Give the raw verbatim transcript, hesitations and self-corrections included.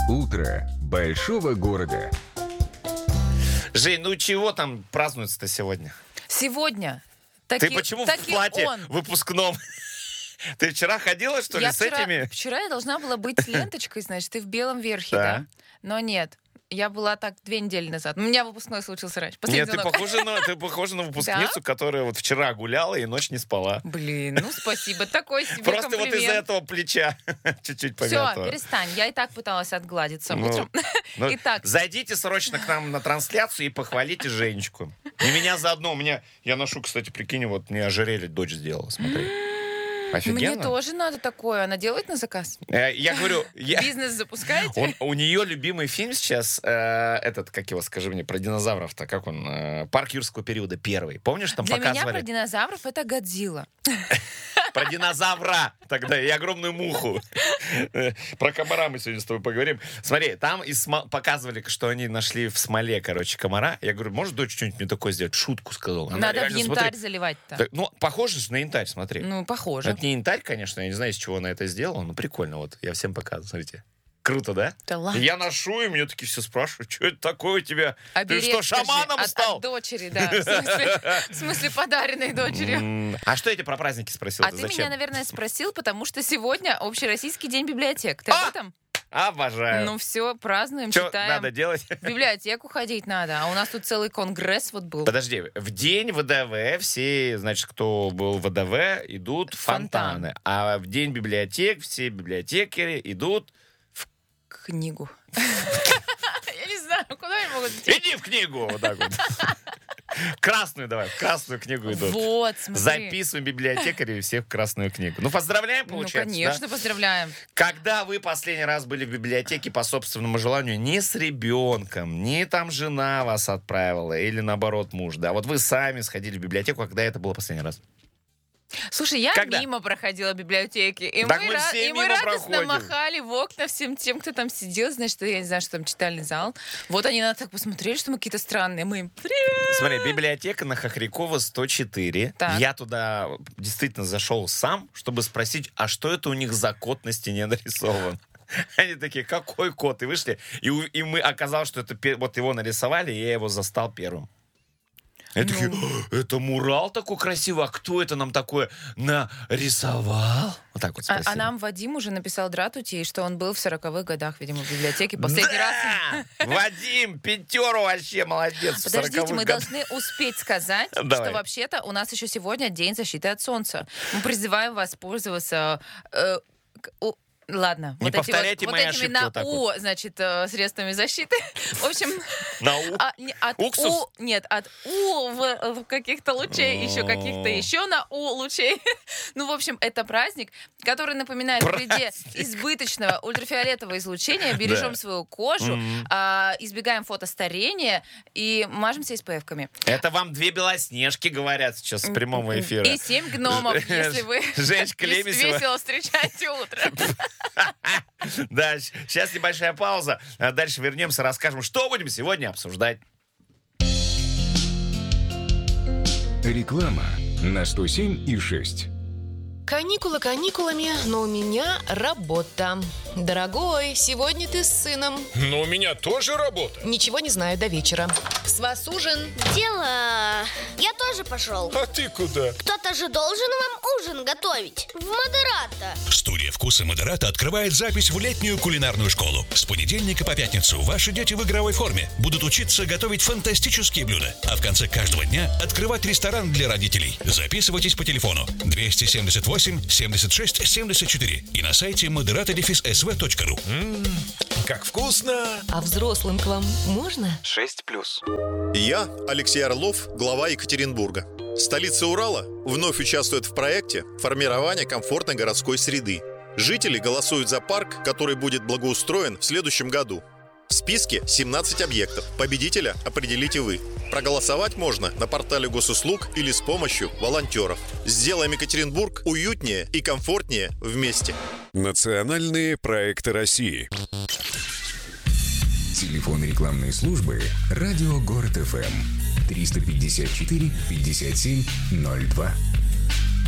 Утро большого города. Жень, ну чего там празднуется-то сегодня? Сегодня. Ты таки, почему таки в платье он. выпускном? Ты вчера ходила, что ли, Я с вчера, этими? Вчера я должна была быть с ленточкой, значит, ты в белом верхе, Да. да? Но нет. Я была так две недели назад. У меня выпускной случился раньше. Последний Нет, ты звонок. похожа, на, ты похожа на выпускницу, которая вот вчера гуляла и ночь не спала. Блин, ну спасибо. Такой себе Просто комплимент. вот из-за этого плеча чуть-чуть Все, помятого. перестань. Я и так пыталась отгладиться Ну, утром. Ну, Итак, зайдите срочно к нам на трансляцию и похвалите Женечку. И меня заодно. У меня, я ношу, кстати, прикинь, вот мне ожерелье дочь сделала, смотри. Офигенно. мне тоже надо такое. Она делает на заказ? Э, Я говорю, я... Бизнес запускаете? Он, у нее любимый фильм сейчас, э, этот, как его, скажи мне, про динозавров-то, как он? Э, «Парк юрского периода» первый. Помнишь, там Для меня показывали? про динозавров это Годзилла. Про динозавра тогда и огромную муху. Э, Про комара мы сегодня с тобой поговорим. Смотри, там и смо- показывали, что они нашли в смоле, короче, комара. Я говорю, может, дочь что-нибудь мне такое сделать? Шутку сказал. Она Надо в реально, янтарь смотри, заливать-то. так, ну, похоже же на янтарь, смотри. Ну, похоже. Это не янтарь, конечно, я не знаю, из чего она это сделала, но прикольно, вот, я всем показываю, смотрите. Круто, да? Да ладно. Я ношу, и мне такие все спрашивают, что это такое у тебя? Оберег, Ты что, скажи, шаманом от- стал? От дочери, да. В смысле, в смысле подаренной дочерью. М, А что я тебе про праздники спросил? А ты Зачем? меня, наверное, спросил, потому что сегодня Общероссийский день библиотек. Ты А! об этом? Обожаю. Ну все, празднуем, Что читаем. надо делать? В библиотеку ходить надо. А у нас тут целый конгресс вот был. Подожди, в день ВДВ все, значит, кто был в ВДВ, идут в Фонтан. фонтаны. А в день библиотек все библиотекари идут... Книгу. Я не знаю, куда они могут идти. Иди в книгу! Вот так вот. Красную давай, в красную книгу идут. Вот, смотри. Записываем библиотекарей всех в красную книгу. Ну, поздравляем, Ну, получается, конечно, да? поздравляем. Когда вы последний раз были в библиотеке по собственному желанию, не с ребенком, не там жена вас отправила, или наоборот муж, да? Вот вы сами сходили в библиотеку, когда это было последний раз? Слушай, я Когда? мимо проходила библиотеки, и Так мы, мы ра- все и мы мимо радостно проходим. махали в окна всем тем, кто там сидел, значит, я не знаю, что там читальный зал. Вот они на нас так посмотрели, что мы какие-то странные. Мы им привет! Смотри, библиотека на Хохрякова сто четыре. Так. Я туда действительно зашел сам, чтобы спросить, а что это у них за кот на стене нарисован? Они такие, какой кот? И вышли, и, у- и мы оказалось, что это пе- вот его нарисовали, и я его застал первым. И Ну. такие, «О, это мурал такой красивый, а кто это нам такое нарисовал? Вот так вот А, спросили. а нам Вадим уже написал дратути, что он был в сороковых годах, видимо, в библиотеке последний раз. Да! Вадим, пятеру вообще молодец. в Подождите, сороковых мы годах. должны успеть сказать, Давай. что вообще-то у нас еще сегодня День защиты от солнца. Мы призываем вас пользоваться... э, к- у- Ладно, Не вот, эти повторяйте вот, мои вот этими ошибки на вот так «у», значит, э, средствами защиты. В общем, На У? а, не, от Уксус? «у», нет, от «у» в, в каких-то лучей, еще каких-то О. еще на «у» лучей. Ну, в общем, это праздник, который напоминает о вреде избыточного ультрафиолетового излучения, бережем Да. свою кожу, Мгм. а, избегаем фотостарения и мажемся эс пэ эф-ками. Это вам две белоснежки говорят сейчас с прямого эфира. И семь гномов, если вы Женечка вес- Лебедева. весело встречаете утро. Да, сейчас небольшая пауза. А дальше вернемся, расскажем, что будем сегодня обсуждать. Реклама на сто семь и шесть. Каникулы каникулами, но у меня работа. Дорогой, сегодня ты с сыном. Но у меня тоже работа. Ничего не знаю до вечера. С вас ужин. Дела. Я тоже пошел. А ты куда? Кто-то же должен вам ужин готовить. В Модерата. Студия «Вкусы Модерата» открывает запись в летнюю кулинарную школу. С понедельника по пятницу ваши дети в игровой форме будут учиться готовить фантастические блюда, а в конце каждого дня открывать ресторан для родителей. Записывайтесь по телефону двести семьдесят восемь семьдесят шесть семьдесят четыре и на сайте moderata дефис эс ви точка ру. Как вкусно! А взрослым к вам можно? шесть плюс. Я, Алексей Орлов, глава Екатеринбурга. Столица Урала вновь участвует в проекте формирования комфортной городской среды. Жители голосуют за парк, который будет благоустроен в следующем году. В списке семнадцать объектов. Победителя определите вы. Проголосовать можно на портале госуслуг или с помощью волонтеров. Сделаем Екатеринбург уютнее и комфортнее вместе. Национальные проекты России. Телефон рекламной службы «Радио Город эф эм» триста пятьдесят четыре пятьдесят семь ноль два.